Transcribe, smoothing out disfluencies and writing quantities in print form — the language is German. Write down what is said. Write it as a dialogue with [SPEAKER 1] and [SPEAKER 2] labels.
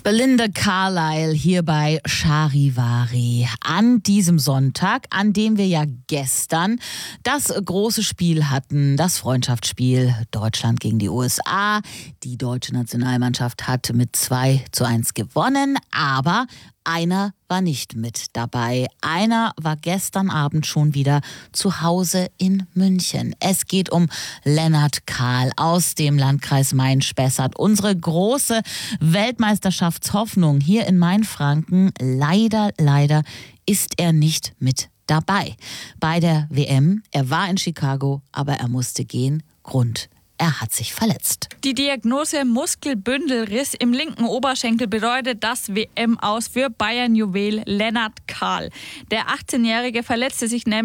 [SPEAKER 1] Belinda Carlisle hier bei Charivari an diesem Sonntag, an dem wir ja gestern das große Spiel hatten, das Freundschaftsspiel Deutschland gegen die USA. Die deutsche Nationalmannschaft hat mit 2:1 gewonnen, aber einer war nicht mit dabei. Einer war gestern Abend schon wieder zu Hause in München. Es geht um Lennart Kahl aus dem Landkreis Main-Spessart. Unsere große Weltmeisterschaftshoffnung hier in Mainfranken. Leider ist er nicht mit dabei bei der WM. Er war in Chicago, aber er musste gehen. Grund: er hat sich verletzt.
[SPEAKER 2] Die Diagnose Muskelbündelriss im linken Oberschenkel bedeutet das WM-Aus für Bayern-Juwel Lennart Kahl. Der 18-Jährige verletzte sich nämlich